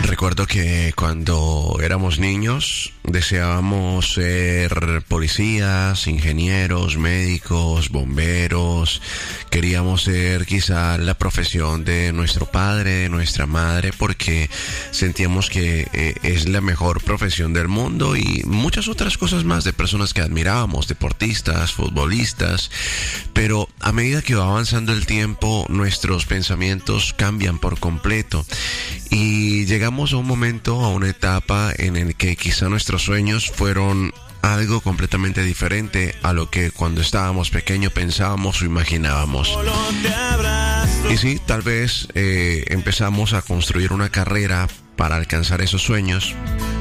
Recuerdo que cuando éramos niños deseábamos ser policías, ingenieros, médicos, bomberos. Queríamos ser quizá la profesión de nuestro padre, de nuestra madre, porque sentíamos que es la mejor profesión del mundo, y muchas otras cosas más de personas que admirábamos, deportistas, futbolistas. Pero a medida que va avanzando el tiempo, nuestros pensamientos cambian por completo y llegamos a un momento, a una etapa en el que quizá nuestros sueños fueron algo completamente diferente a lo que cuando estábamos pequeños pensábamos o imaginábamos. Y sí, tal vez empezamos a construir una carrera para alcanzar esos sueños,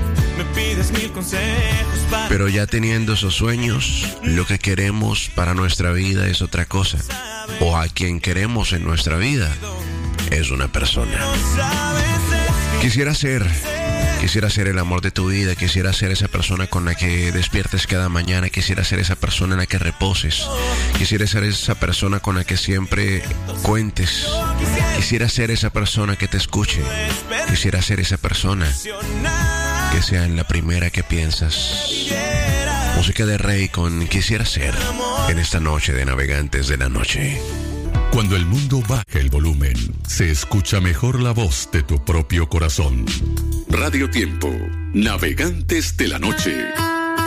pero ya teniendo esos sueños, lo que queremos para nuestra vida es otra cosa, o a quien queremos en nuestra vida es una persona. Quisiera ser el amor de tu vida, quisiera ser esa persona con la que despiertes cada mañana, quisiera ser esa persona en la que reposes, quisiera ser esa persona con la que siempre cuentes, quisiera ser esa persona que te escuche, quisiera ser esa persona que sea en la primera que piensas. Música de Rey con Quisiera Ser en esta noche de Navegantes de la Noche. Cuando el mundo baja el volumen, se escucha mejor la voz de tu propio corazón. Radio Tiempo, Navegantes de la Noche.